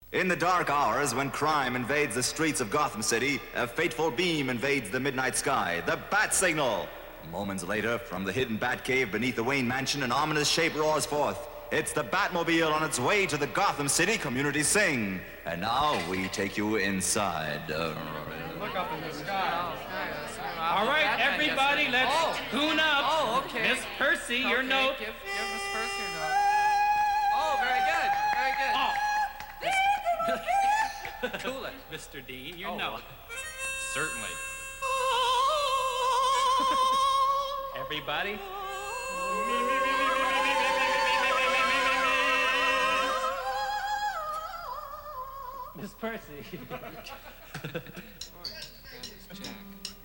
In the dark hours when crime invades the streets of Gotham City, a fateful beam invades the midnight sky, the bat signal. Moments later, from the hidden Batcave beneath the Wayne Mansion, an ominous shape roars forth. It's the Batmobile on its way to the Gotham City Community Sing. And now we take you inside. Look up in the sky. All right, everybody, let's tune up. Oh, okay. Miss Percy, your note. Give Miss Percy your note. Oh, very good. Very good. Cool it. Mr. Dean, your note. Certainly. Everybody. Miss Percy.